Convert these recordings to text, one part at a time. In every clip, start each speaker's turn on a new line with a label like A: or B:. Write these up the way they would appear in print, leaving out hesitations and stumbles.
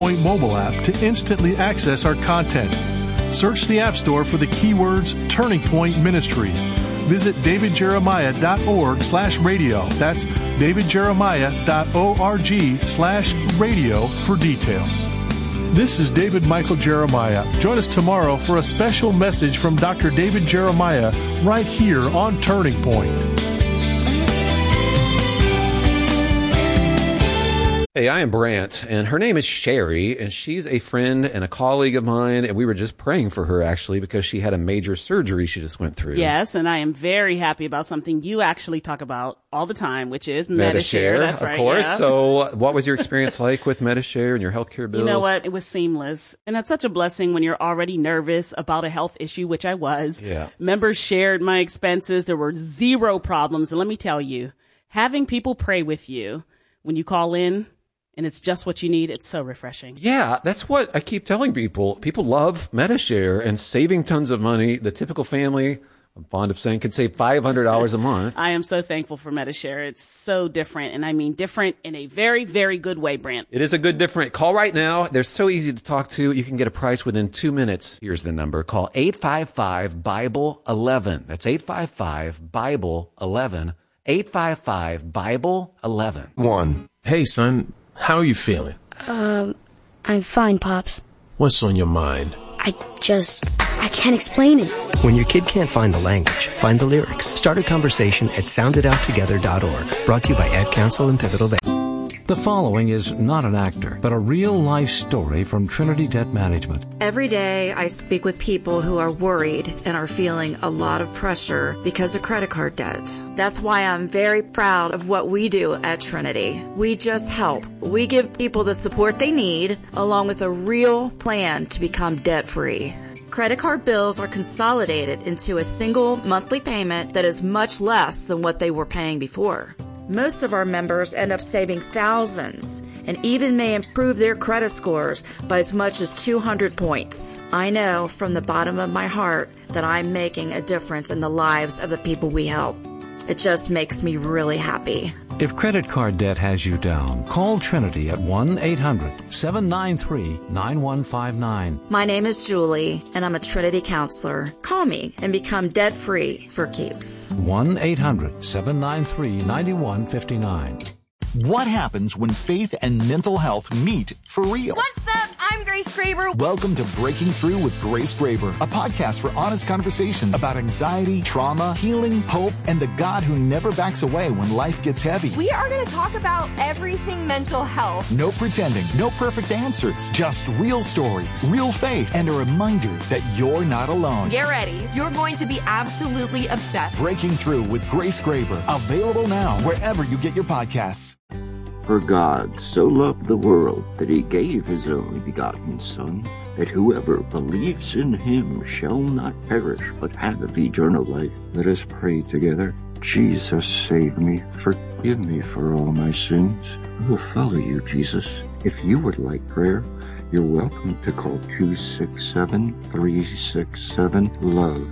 A: Point mobile app to instantly access our content. Search the App Store for the keywords Turning Point Ministries. Visit davidjeremiah.org/radio. That's davidjeremiah.org/radio for details. This is David Michael Jeremiah. Join us tomorrow for a special message from Dr. David Jeremiah right here on Turning Point.
B: Hey, I am Brant, and her name is Sherry, and she's a friend and a colleague of mine, and we were just praying for her, actually, because she had a major surgery she just went through.
C: Yes, and I am very happy about something you actually talk about all the time, which is Medi-Share. That's right,
B: of course.
C: Yeah.
B: So what was your experience like with Medi-Share and your healthcare bills?
C: You know what? It was seamless, and that's such a blessing when you're already nervous about a health issue, which I was.
B: Yeah.
C: Members shared my expenses. There were zero problems, and let me tell you, having people pray with you when you call in, and it's just what you need, it's so refreshing.
B: Yeah, that's what I keep telling people. People love Medi-Share and saving tons of money. The typical family, I'm fond of saying, could save $500 a month.
C: I am so thankful for Medi-Share. It's so different, and I mean different in a very, very good way, Brant.
B: It is a good different. Call right now. They're so easy to talk to. You can get a price within 2 minutes. Here's the number. Call 855-BIBLE-11. That's 855-BIBLE-11. 855-BIBLE-11.
D: 1. Hey, son. How are you feeling?
E: I'm fine, Pops.
D: What's on your mind?
E: I can't explain it.
F: When your kid can't find the language, find the lyrics. Start a conversation at sounditouttogether.org. Brought to you by Ad Council and Pivotal Bay.
G: The following is not an actor, but a real-life story from Trinity Debt Management.
H: Every day I speak with people who are worried and are feeling a lot of pressure because of credit card debt. That's why I'm very proud of what we do at Trinity. We just help. We give people the support they need, along with a real plan to become debt-free. Credit card bills are consolidated into a single monthly payment that is much less than what they were paying before. Most of our members end up saving thousands and even may improve their credit scores by as much as 200 points. I know from the bottom of my heart that I'm making a difference in the lives of the people we help. It just makes me really happy.
G: If credit card debt has you down, call Trinity at 1-800-793-9159.
H: My name is Julie, and I'm a Trinity counselor. Call me and become debt-free for keeps.
G: 1-800-793-9159.
I: What happens when faith and mental health meet for real?
J: What's up? I'm Grace Graber.
I: Welcome to Breaking Through with Grace Graber, a podcast for honest conversations about anxiety, trauma, healing, hope, and the God who never backs away when life gets heavy.
J: We are going to talk about everything mental health.
I: No pretending, no perfect answers, just real stories, real faith, and a reminder that you're not alone.
J: Get ready. You're going to be absolutely obsessed.
I: Breaking Through with Grace Graber, available now wherever you get your podcasts.
K: For God so loved the world that he gave his only begotten Son, that whoever believes in him shall not perish, but have eternal life. Let us pray together. Jesus, save me. Forgive me for all my sins. I will follow you, Jesus. If you would like prayer, you're welcome to call 267-367-LOVE.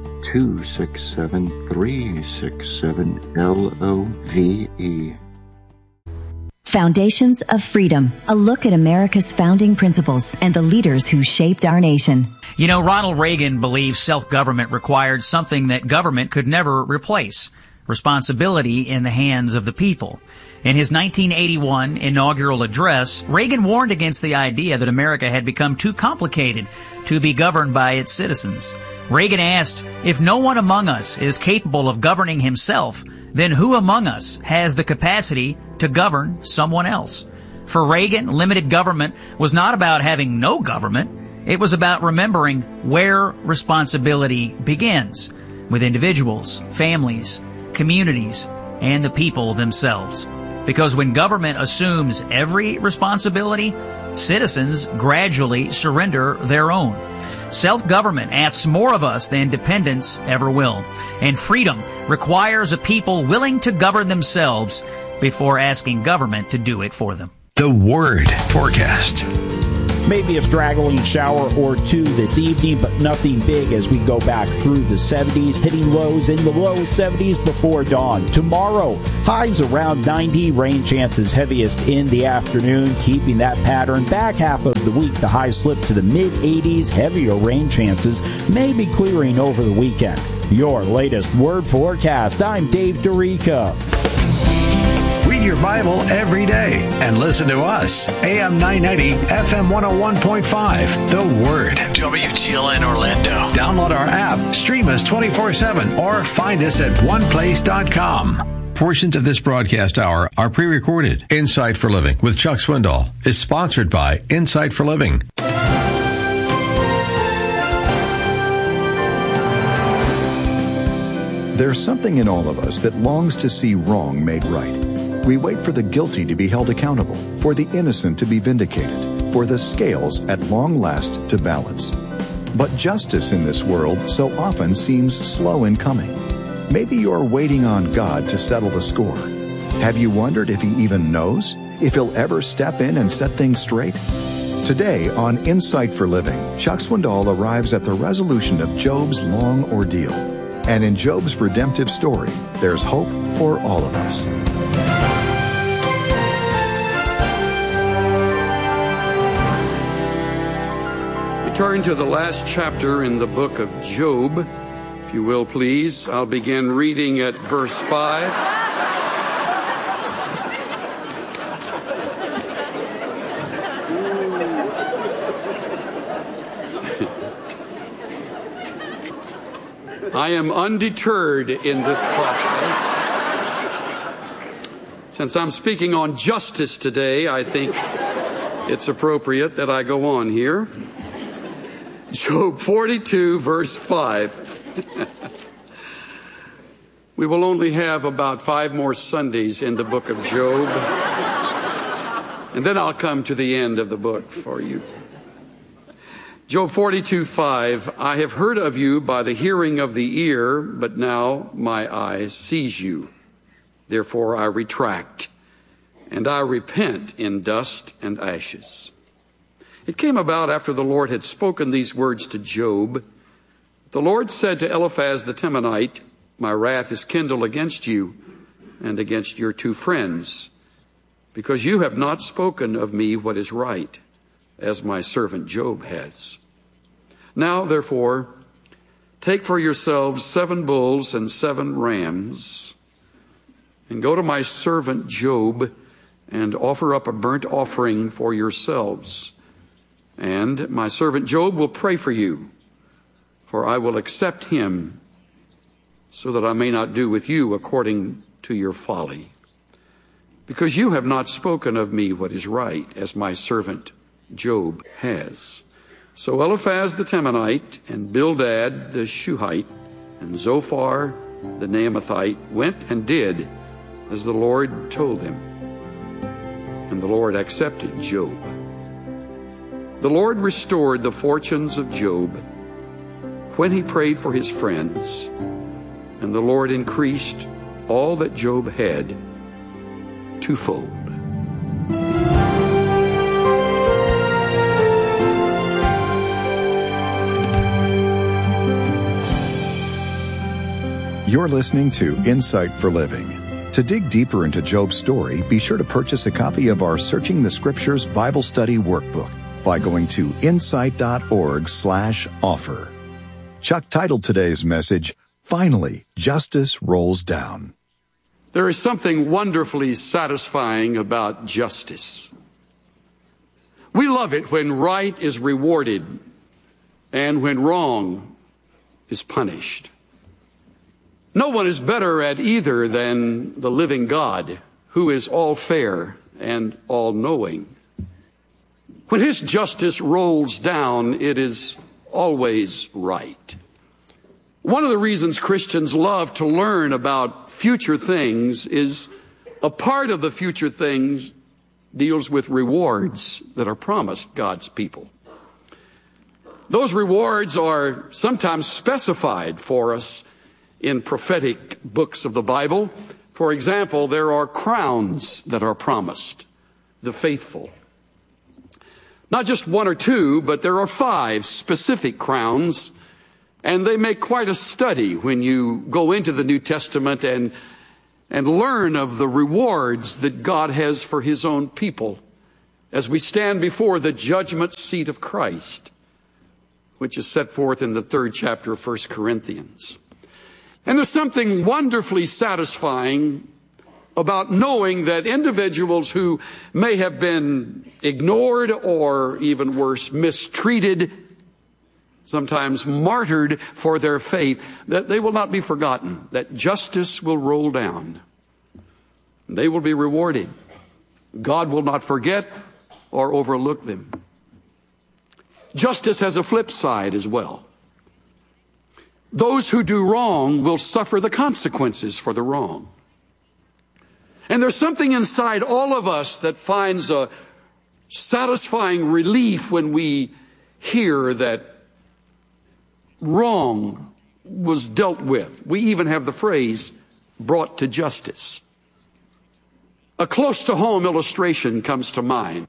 K: 267-367-LOVE.
L: Foundations of Freedom, a look at America's founding principles and the leaders who shaped our nation.
M: You know, Ronald Reagan believed self-government required something that government could never replace: responsibility in the hands of the people. In his 1981 inaugural address, Reagan warned against the idea that America had become too complicated to be governed by its citizens. Reagan asked, if no one among us is capable of governing himself, then who among us has the capacity to govern someone else? For Reagan, limited government was not about having no government. It was about remembering where responsibility begins, with individuals, families, communities, and the people themselves. Because when government assumes every responsibility, citizens gradually surrender their own. Self-government asks more of us than dependence ever will. And freedom requires a people willing to govern themselves before asking government to do it for them.
N: The Word Forecast. Maybe a straggling shower or two this evening, but nothing big as we go back through the 70s, hitting lows in the low 70s before dawn. Tomorrow, highs around 90, rain chances heaviest in the afternoon, keeping that pattern. Back half of the week, the highs slip to the mid-80s, heavier rain chances may be clearing over the weekend. Your latest word forecast. I'm Dave Dorica.
O: Read your Bible every day and listen to us. AM 990, FM 101.5. The Word.
P: WTLN Orlando.
O: Download our app, stream us 24/7, or find us at oneplace.com. Portions of this broadcast hour are pre-recorded. Insight for Living with Chuck Swindoll is sponsored by Insight for Living.
Q: There's something in all of us that longs to see wrong made right. We wait for the guilty to be held accountable, for the innocent to be vindicated, for the scales at long last to balance. But justice in this world so often seems slow in coming. Maybe you're waiting on God to settle the score. Have you wondered if He even knows? If He'll ever step in and set things straight? Today on Insight for Living, Chuck Swindoll arrives at the resolution of Job's long ordeal. And in Job's redemptive story, there's hope for all of us.
R: We turn to the last chapter in the book of Job. If you will, please. I'll begin reading at verse 5. I am undeterred in this process. Since I'm speaking on justice today, I think it's appropriate that I go on here. Job 42, verse 5. We will only have about 5 more Sundays in the book of Job. And then I'll come to the end of the book for you. Job 42:5, I have heard of you by the hearing of the ear, but now my eye sees you. Therefore I retract, and I repent in dust and ashes. It came about after the Lord had spoken these words to Job. The Lord said to Eliphaz the Temanite, my wrath is kindled against you and against your 2 friends, because you have not spoken of me what is right, as my servant Job has. Now, therefore, take for yourselves 7 bulls and 7 rams, and go to my servant Job and offer up a burnt offering for yourselves. And my servant Job will pray for you, for I will accept him, so that I may not do with you according to your folly. Because you have not spoken of me what is right, as my servant Job has. So Eliphaz the Temanite and Bildad the Shuhite and Zophar the Naamathite went and did as the Lord told them. And the Lord accepted Job. The Lord restored the fortunes of Job when he prayed for his friends, and the Lord increased all that Job had twofold.
Q: You're listening to Insight for Living. To dig deeper into Job's story, be sure to purchase a copy of our Searching the Scriptures Bible Study Workbook by going to insight.org/offer. Chuck titled today's message, Finally, Justice Rolls Down.
R: There is something wonderfully satisfying about justice. We love it when right is rewarded and when wrong is punished. No one is better at either than the living God, who is all fair and all knowing. When his justice rolls down, it is always right. One of the reasons Christians love to learn about future things is a part of the future things deals with rewards that are promised God's people. Those rewards are sometimes specified for us in prophetic books of the Bible. For example, there are crowns that are promised the faithful. Not just one or two, but there are 5 specific crowns, and they make quite a study when you go into the New Testament and learn of the rewards that God has for his own people as we stand before the judgment seat of Christ, which is set forth in the 3rd chapter of 1 Corinthians. And there's something wonderfully satisfying about knowing that individuals who may have been ignored or, even worse, mistreated, sometimes martyred for their faith, that they will not be forgotten, that justice will roll down. They will be rewarded. God will not forget or overlook them. Justice has a flip side as well. Those who do wrong will suffer the consequences for the wrong. And there's something inside all of us that finds a satisfying relief when we hear that wrong was dealt with. We even have the phrase, brought to justice. A close-to-home illustration comes to mind.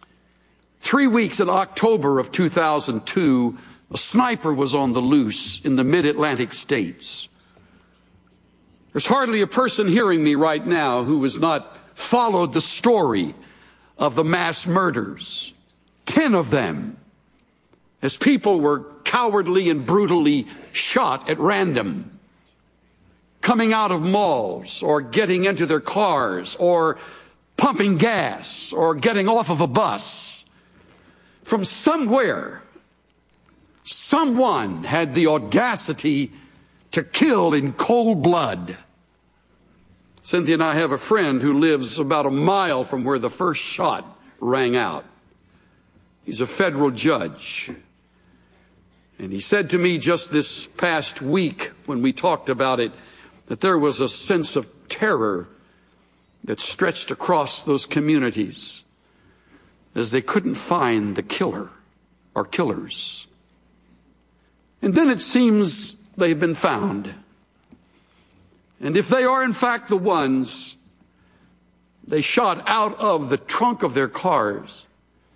R: 3 weeks in October of 2002, a sniper was on the loose in the mid-Atlantic states. There's hardly a person hearing me right now who has not followed the story of the mass murders. 10 of them, as people were cowardly and brutally shot at random, coming out of malls or getting into their cars or pumping gas or getting off of a bus. From somewhere, someone had the audacity to kill in cold blood. Cynthia and I have a friend who lives about a mile from where the first shot rang out. He's a federal judge. And he said to me just this past week when we talked about it, that there was a sense of terror that stretched across those communities as they couldn't find the killer or killers. And then it seems they've been found. And if they are in fact the ones they shot out of the trunk of their cars,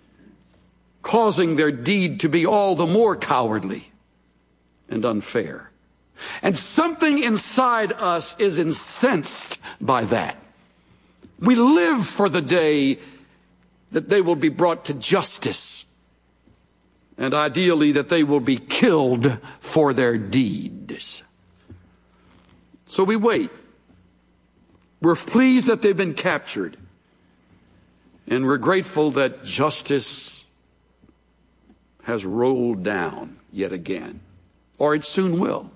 R: causing their deed to be all the more cowardly and unfair. And something inside us is incensed by that. We live for the day that they will be brought to justice, and ideally that they will be killed for their deeds. So we wait. We're pleased that they've been captured, and we're grateful that justice has rolled down yet again, or it soon will.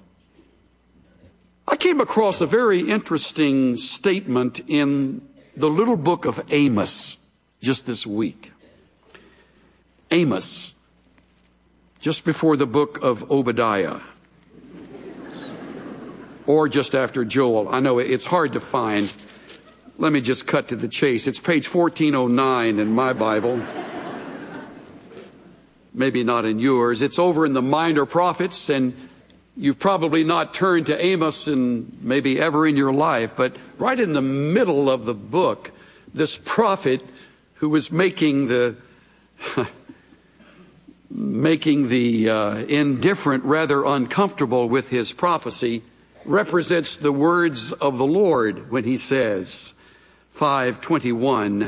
R: I came across a very interesting statement in the little book of Amos just this week. Amos, just before the book of Obadiah, or just after Joel. I know it's hard to find. Let me just cut to the chase. It's page 1409 in my Bible. Maybe not in yours. It's over in the Minor Prophets, and you've probably not turned to Amos in maybe ever in your life, but right in the middle of the book, this prophet who was making the indifferent rather uncomfortable with his prophecy represents the words of the Lord when he says, 5:21,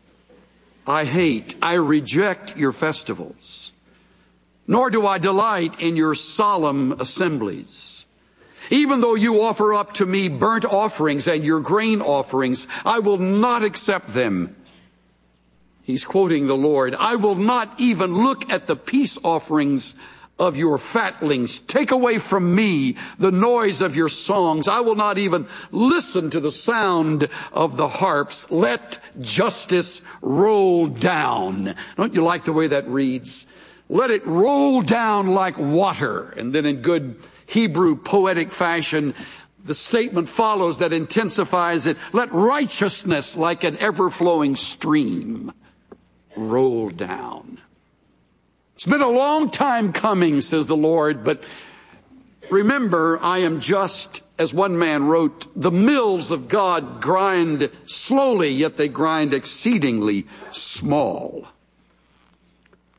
R: I reject your festivals, nor do I delight in your solemn assemblies. Even though you offer up to me burnt offerings and your grain offerings, I will not accept them. He's quoting the Lord. I will not even look at the peace offerings of your fatlings. Take away from me the noise of your songs. I will not even listen to the sound of the harps. Let justice roll down. Don't you like the way that reads? Let it roll down like water. And then in good Hebrew poetic fashion, the statement follows that intensifies it. Let righteousness like an ever-flowing stream roll down. It's been a long time coming, says the Lord, but remember, I am just, as one man wrote, the mills of God grind slowly, yet they grind exceedingly small.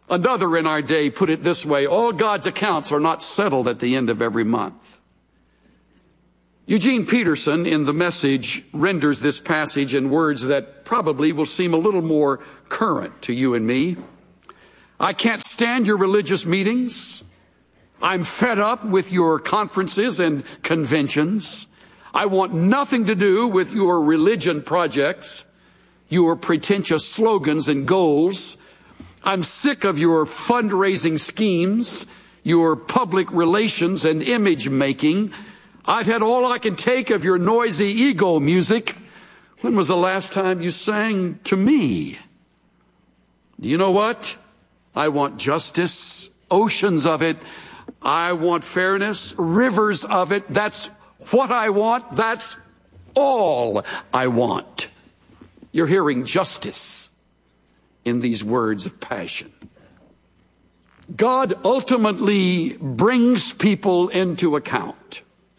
R: Another in our day put it this way: all God's accounts are not settled at the end of every month. Eugene Peterson in The Message renders this passage in words that probably will seem a little more current to you and me. I can't stand your religious meetings. I'm fed up with your conferences and conventions. I want nothing to do with your religion projects, your pretentious slogans and goals. I'm sick of your fundraising schemes, your public relations and image making. I've had all I can take of your noisy ego music. When was the last time you sang to me? Do you know what? I want justice, oceans of it. I want fairness, rivers of it. That's what I want. That's all I want. You're hearing justice in these words of passion. God ultimately brings people into account.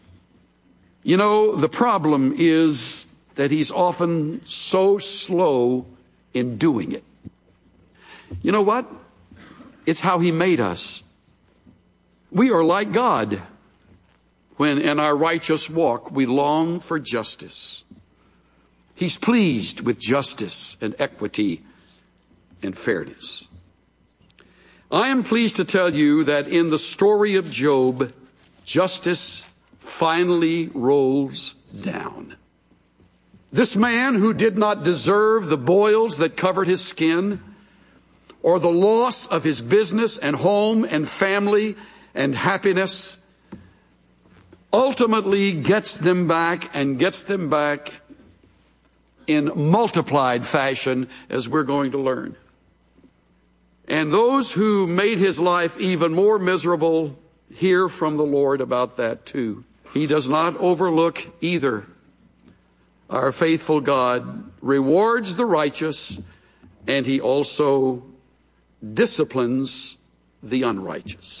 R: You know, the problem is that he's often so slow in doing it. You know what? It's how he made us. We are like God when in our righteous walk we long for justice. He's pleased with justice and equity and fairness. I am pleased to tell you that in the story of Job, justice finally rolls down. This man who did not deserve the boils that covered his skin, or the loss of his business and home and family and happiness, ultimately gets them back and gets them back in multiplied fashion, as we're going to learn. And those who made his life even more miserable hear from the Lord about that too. He does not overlook either. Our faithful God rewards the righteous, and he also disciplines the unrighteous.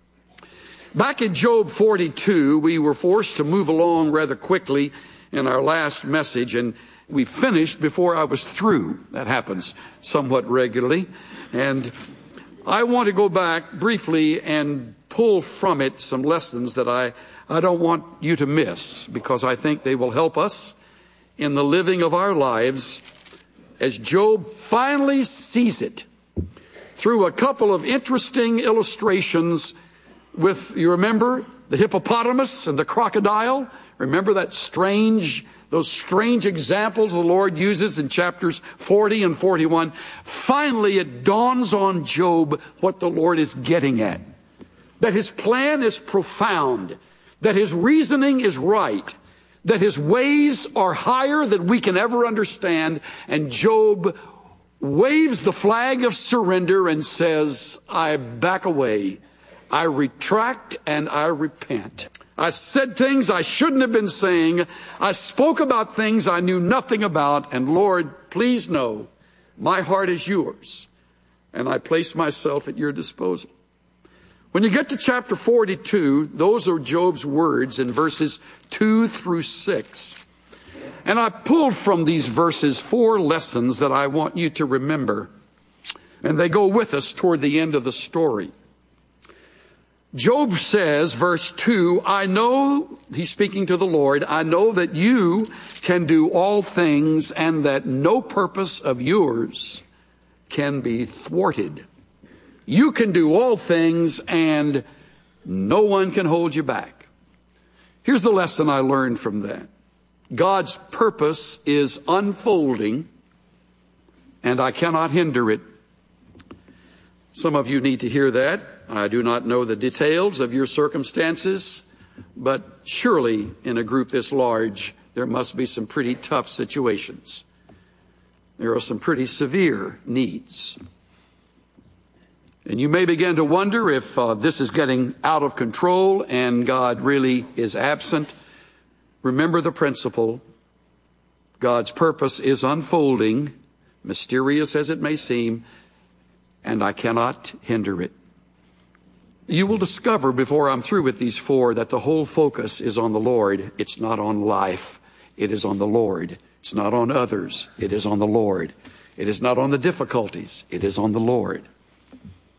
R: Back in Job 42, we were forced to move along rather quickly in our last message, and we finished before I was through. That happens somewhat regularly. And I want to go back briefly and pull from it some lessons that I don't want you to miss, because I think they will help us in the living of our lives as Job finally sees it through a couple of interesting illustrations with, you remember, the hippopotamus and the crocodile? Remember those strange examples the Lord uses in chapters 40 and 41? Finally, it dawns on Job what the Lord is getting at. That his plan is profound. That his reasoning is right. That his ways are higher than we can ever understand. And Job waves the flag of surrender and says, I back away. I retract and I repent. I said things I shouldn't have been saying. I spoke about things I knew nothing about. And Lord, please know my heart is yours, and I place myself at your disposal. When you get to chapter 42, those are Job's words in verses 2 through 6. And I pulled from these verses 4 lessons that I want you to remember. And they go with us toward the end of the story. Job says, verse 2, I know, he's speaking to the Lord, I know that you can do all things and that no purpose of yours can be thwarted. You can do all things and no one can hold you back. Here's the lesson I learned from that. God's purpose is unfolding and I cannot hinder it. Some of you need to hear that. I do not know the details of your circumstances, but surely in a group this large, there must be some pretty tough situations. There are some pretty severe needs. And you may begin to wonder if this is getting out of control and God really is absent. Remember the principle. God's purpose is unfolding, mysterious as it may seem, and I cannot hinder it. You will discover before I'm through with these 4 that the whole focus is on the Lord. It's not on life. It is on the Lord. It's not on others. It is on the Lord. It is not on the difficulties. It is on the Lord.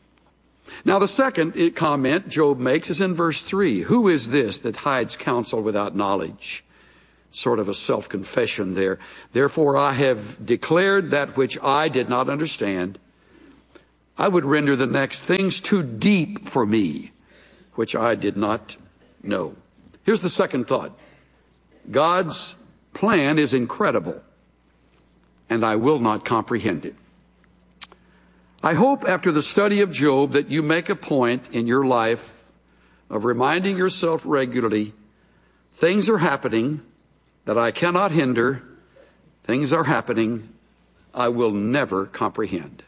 R: Now, the second comment Job makes is in verse 3. Who is this that hides counsel without knowledge? Sort of a self-confession there. Therefore, I have declared that which I did not understand. I would render the next things too deep for me, which I did not know. Here's the second thought. God's plan is incredible, and I will not comprehend it. I hope after the study of Job that you make a point in your life of reminding yourself regularly, things are happening that I cannot hinder. Things are happening I will never comprehend.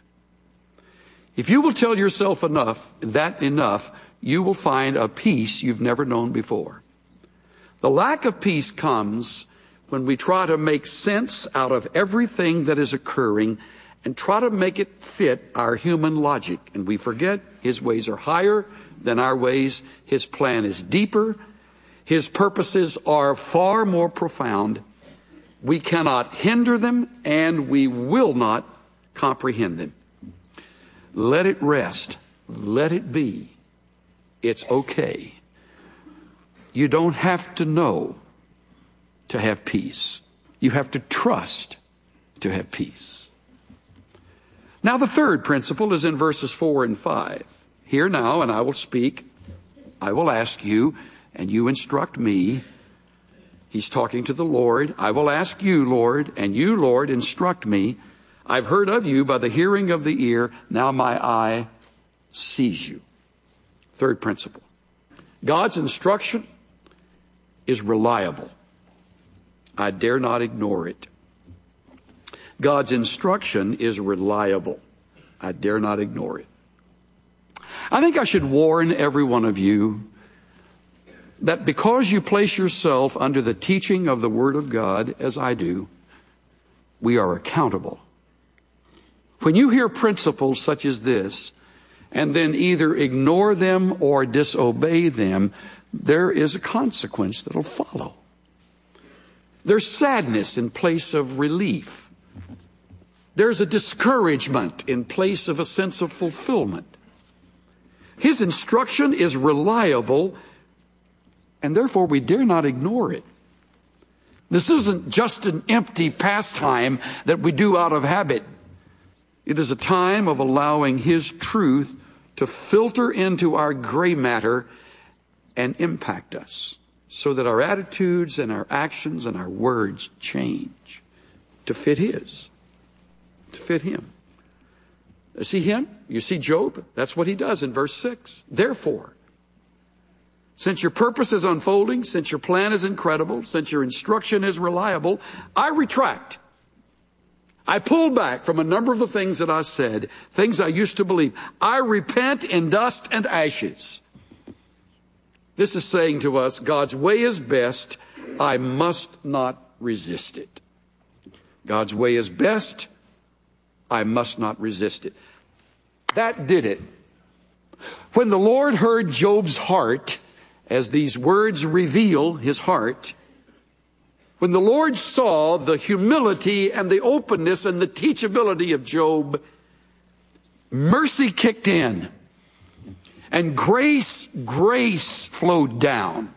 R: If you will tell yourself enough, you will find a peace you've never known before. The lack of peace comes when we try to make sense out of everything that is occurring and try to make it fit our human logic. And we forget His ways are higher than our ways. His plan is deeper. His purposes are far more profound. We cannot hinder them, and we will not comprehend them. Let it rest. Let it be. It's okay. You don't have to know to have peace. You have to trust to have peace. Now, the third principle is in verses 4 and 5. Hear now, and I will speak. I will ask you, and you instruct me. He's talking to the Lord. I will ask you, Lord, and you, Lord, instruct me. I've heard of you by the hearing of the ear. Now my eye sees you. Third principle. God's instruction is reliable. I dare not ignore it. God's instruction is reliable. I dare not ignore it. I think I should warn every one of you that because you place yourself under the teaching of the Word of God, as I do, we are accountable. When you hear principles such as this, and then either ignore them or disobey them, there is a consequence that'll follow. There's sadness in place of relief. There's a discouragement in place of a sense of fulfillment. His instruction is reliable, and therefore we dare not ignore it. This isn't just an empty pastime that we do out of habit. It is a time of allowing His truth to filter into our gray matter and impact us so that our attitudes and our actions and our words change to fit His, to fit Him. See Him? You see Job? That's what he does in verse 6. Therefore, since your purpose is unfolding, since your plan is incredible, since your instruction is reliable, I retract. I pull back from a number of the things that I said, things I used to believe. I repent in dust and ashes. This is saying to us, God's way is best. I must not resist it. God's way is best. I must not resist it. That did it. When the Lord heard Job's heart, as these words reveal his heart, when the Lord saw the humility and the openness and the teachability of Job, mercy kicked in and grace flowed down.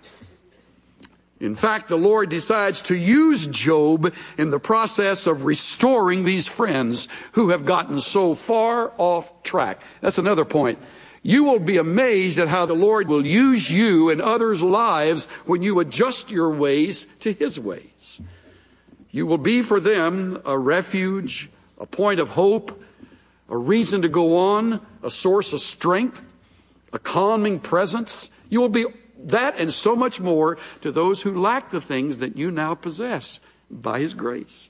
R: In fact, the Lord decides to use Job in the process of restoring these friends who have gotten so far off track. That's another point. You will be amazed at how the Lord will use you in others' lives when you adjust your ways to His ways. You will be for them a refuge, a point of hope, a reason to go on, a source of strength, a calming presence. You will be that and so much more to those who lack the things that you now possess by His grace.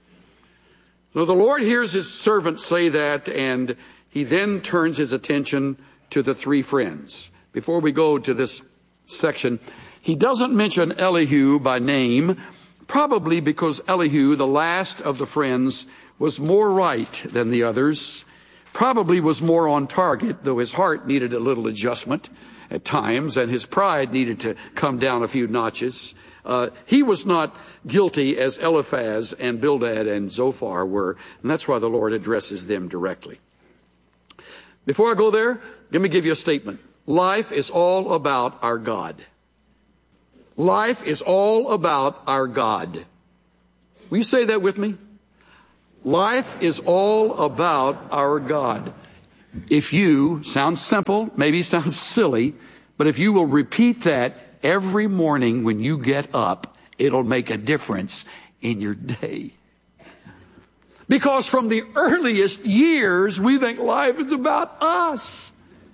R: So the Lord hears His servant say that, and He then turns His attention to the three friends. Before we go to this section, He doesn't mention Elihu by name, probably because Elihu, the last of the friends, was more right than the others, probably was more on target, though his heart needed a little adjustment at times, and his pride needed to come down a few notches. He was not guilty as Eliphaz and Bildad and Zophar were, and that's why the Lord addresses them directly. Before I go there, let me give you a statement. Life is all about our God. Life is all about our God. Will you say that with me? Life is all about our God. If you, sounds simple, maybe sounds silly, but if you will repeat that every morning when you get up, it'll make a difference in your day. Because from the earliest years, we think life is about us.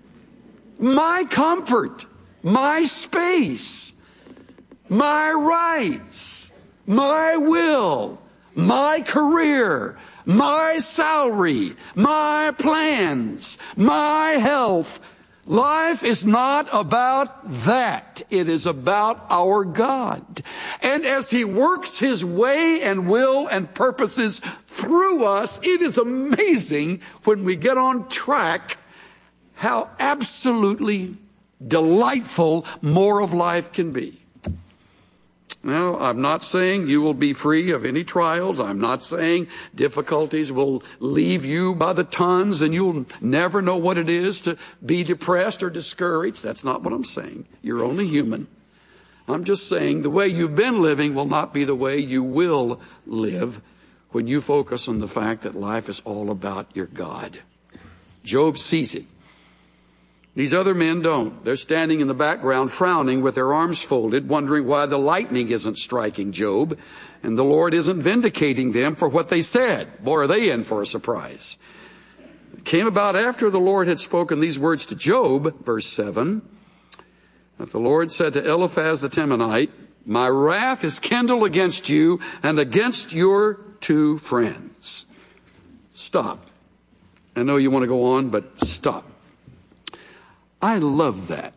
R: My comfort, my space, my rights, my will, my career, my salary, my plans, my health. Life is not about that. It is about our God. And as He works His way and will and purposes through us, it is amazing when we get on track how absolutely delightful more of life can be. Now, I'm not saying you will be free of any trials. I'm not saying difficulties will leave you by the tons and you'll never know what it is to be depressed or discouraged. That's not what I'm saying. You're only human. I'm just saying the way you've been living will not be the way you will live when you focus on the fact that life is all about your God. Job sees it. These other men don't. They're standing in the background, frowning with their arms folded, wondering why the lightning isn't striking Job, and the Lord isn't vindicating them for what they said. Boy, are they in for a surprise. It came about after the Lord had spoken these words to Job, verse 7, that the Lord said to Eliphaz the Temanite, "My wrath is kindled against you and against your two friends." Stop. I know you want to go on, but stop. I love that.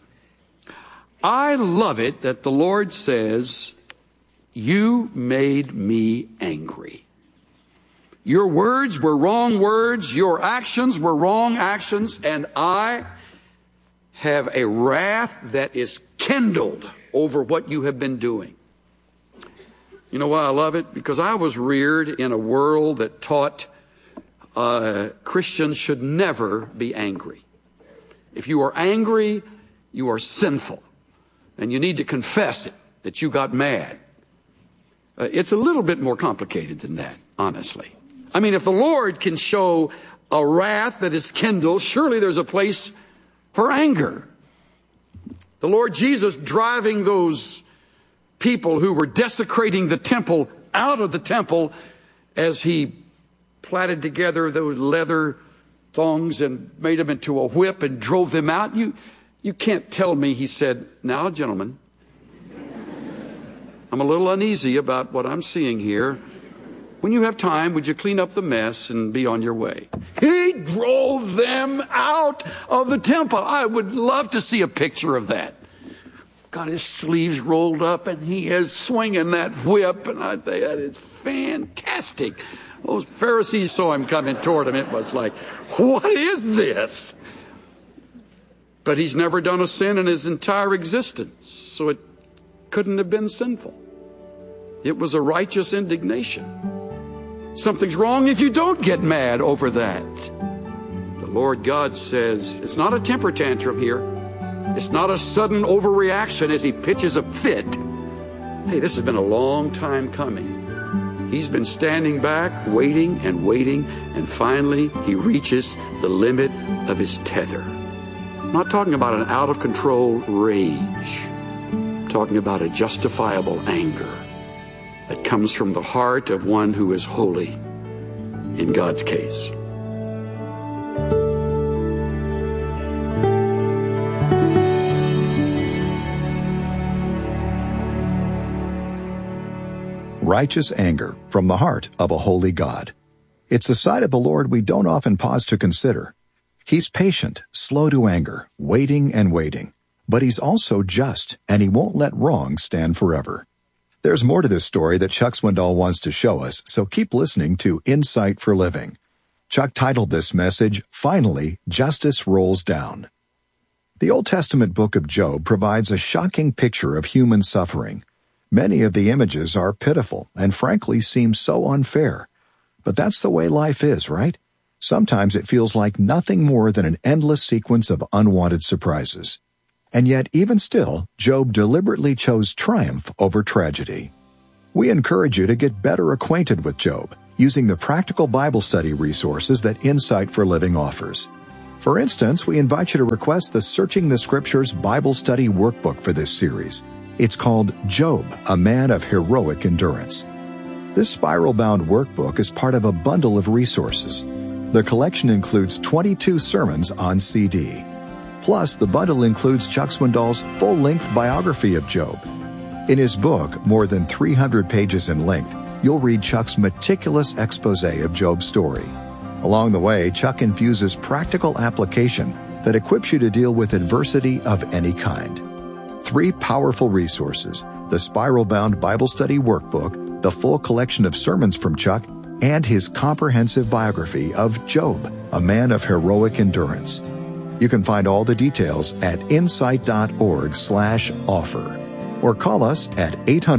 R: I love it that the Lord says, "You made me angry. Your words were wrong words. Your actions were wrong actions. And I have a wrath that is kindled over what you have been doing." You know why I love it? Because I was reared in a world that taught Christians should never be angry. If you are angry, you are sinful. And you need to confess it, that you got mad. It's a little bit more complicated than that, honestly. I mean, if the Lord can show a wrath that is kindled, surely there's a place for anger. The Lord Jesus driving those people who were desecrating the temple out of the temple as He plaited together those leather thongs and made them into a whip and drove them out. You can't tell me He said, "Now, gentlemen, I'm a little uneasy about what I'm seeing here. When you have time, would you clean up the mess and be on your way?" He drove them out of the temple. I would love to see a picture of that. Got his sleeves rolled up and he is swinging that whip, and I think that is fantastic. Those Pharisees saw Him coming toward Him. It was like, what is this? But He's never done a sin in His entire existence, so it couldn't have been sinful. It was a righteous indignation. Something's wrong if you don't get mad over that. The Lord God says, it's not a temper tantrum here. It's not a sudden overreaction as He pitches a fit. Hey, this has been a long time coming. He's been standing back, waiting, and finally He reaches the limit of His tether. I'm not talking about an out-of-control rage. I'm talking about a justifiable anger that comes from the heart of one who is holy, in God's case.
Q: Righteous anger from the heart of a holy God. It's a side of the Lord we don't often pause to consider. He's patient, slow to anger, waiting and waiting. But He's also just, and He won't let wrong stand forever. There's more to this story that Chuck Swindoll wants to show us, so keep listening to Insight for Living. Chuck titled this message, "Finally, Justice Rolls Down." The Old Testament book of Job provides a shocking picture of human suffering. Many of the images are pitiful and frankly seem so unfair. But that's the way life is, right? Sometimes it feels like nothing more than an endless sequence of unwanted surprises. And yet, even still, Job deliberately chose triumph over tragedy. We encourage you to get better acquainted with Job using the practical Bible study resources that Insight for Living offers. For instance, we invite you to request the Searching the Scriptures Bible Study Workbook for this series. It's called Job, a Man of Heroic Endurance. This spiral-bound workbook is part of a bundle of resources. The collection includes 22 sermons on CD. Plus, the bundle includes Chuck Swindoll's full-length biography of Job. In his book, more than 300 pages in length, you'll read Chuck's meticulous expose of Job's story. Along the way, Chuck infuses practical application that equips you to deal with adversity of any kind. 3 powerful resources: the spiral-bound Bible study workbook, the full collection of sermons from Chuck, and his comprehensive biography of Job, a man of heroic endurance. You can find all the details at insight.org/offer or call us at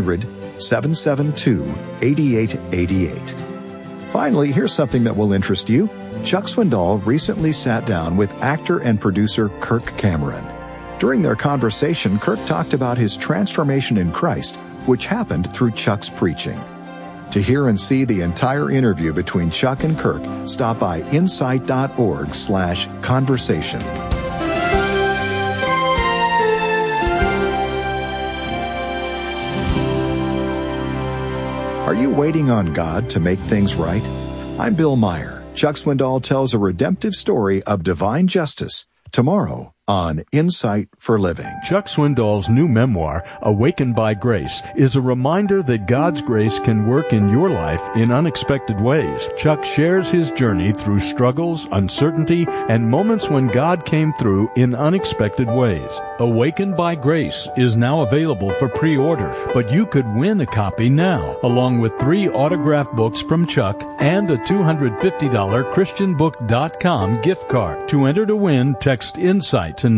Q: 800-772-8888. Finally, here's something that will interest you. Chuck Swindoll recently sat down with actor and producer Kirk Cameron. During their conversation, Kirk talked about his transformation in Christ, which happened through Chuck's preaching. To hear and see the entire interview between Chuck and Kirk, stop by insight.org/conversation. Are you waiting on God to make things right? I'm Bill Meyer. Chuck Swindoll tells a redemptive story of divine justice tomorrow on Insight for Living.
A: Chuck Swindoll's new memoir, Awakened by Grace, is a reminder that God's grace can work in your life in unexpected ways. Chuck shares his journey through struggles, uncertainty, and moments when God came through in unexpected ways. Awakened by Grace is now available for pre-order, but you could win a copy now, along with 3 autographed books from Chuck and a $250 ChristianBook.com gift card. To enter to win, text INSIGHT to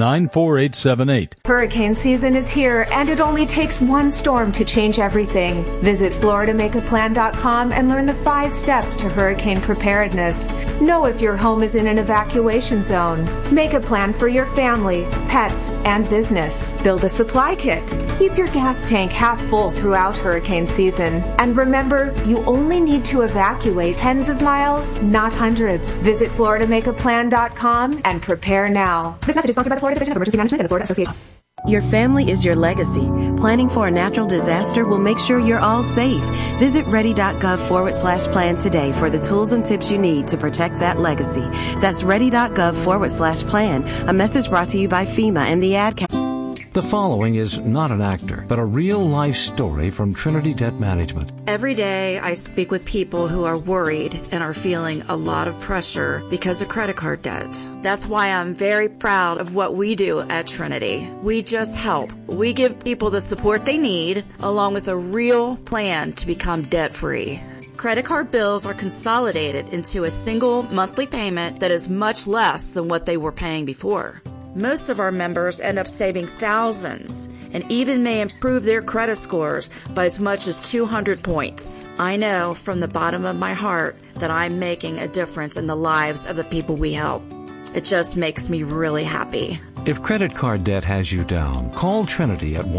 A: 94878.
J: Hurricane season is here, and it only takes one storm to change everything. Visit FloridaMakeAPlan.com and learn the 5 steps to hurricane preparedness. Know if your home is in an evacuation zone. Make a plan for your family, pets, and business. Build a supply kit. Keep your gas tank half full throughout hurricane season. And remember, you only need to evacuate tens of miles, not hundreds. Visit FloridaMakeAPlan.com and prepare now. This message is sponsored by the Florida Division of Emergency Management and the Florida Association.
S: Your family is your legacy. Planning for a natural disaster will make sure you're all safe. Visit ready.gov/plan today for the tools and tips you need to protect that legacy. That's ready.gov/plan. A message brought to you by FEMA and the Ad Council.
G: The following is not an actor, but a real-life story from Trinity Debt Management.
H: Every day I speak with people who are worried and are feeling a lot of pressure because of credit card debt. That's why I'm very proud of what we do at Trinity. We just help. We give people the support they need, along with a real plan to become debt-free. Credit card bills are consolidated into a single monthly payment that is much less than what they were paying before. Most of our members end up saving thousands and even may improve their credit scores by as much as 200 points. I know from the bottom of my heart that I'm making a difference in the lives of the people we help. It just makes me really happy.
G: If credit card debt has you down, call Trinity at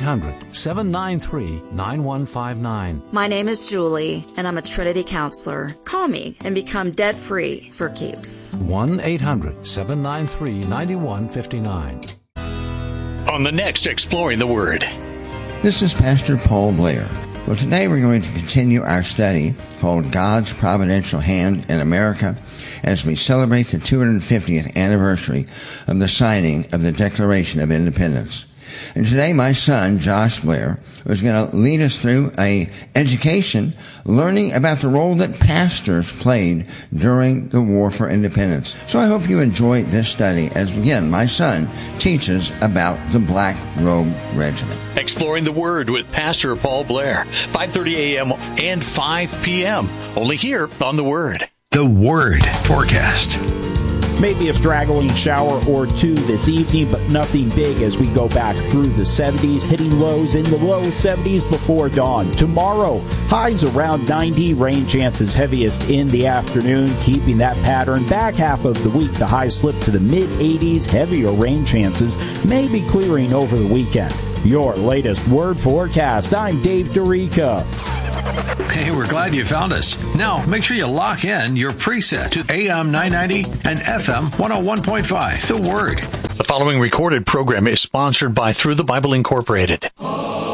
G: 1-800-793-9159.
H: My name is Julie, and I'm a Trinity counselor. Call me and become debt-free for keeps.
G: 1-800-793-9159.
P: On the next Exploring the Word.
T: This is Pastor Paul Blair. Well, today we're going to continue our study called God's Providential Hand in America as we celebrate the 250th anniversary of the signing of the Declaration of Independence. And today my son, Josh Blair, was going to lead us through a education learning about the role that pastors played during the War for Independence. So I hope you enjoy this study as, again, my son teaches about the Black Robe Regiment.
P: Exploring the Word with Pastor Paul Blair, 5:30 a.m. and 5 p.m. Only here on The Word.
O: The Word Forecast.
N: Maybe a straggling shower or two this evening, but nothing big as we go back through the 70s, hitting lows in the low 70s before dawn. Tomorrow, highs around 90, rain chances heaviest in the afternoon, keeping that pattern. Back half of the week, the highs slip to the mid-80s, heavier rain chances may be clearing over the weekend. Your latest word forecast. I'm Dave Dorica.
O: Hey, we're glad you found us. Now, make sure you lock in your preset to AM 990 and FM 101.5. The Word.
P: The following recorded program is sponsored by Through the Bible Incorporated.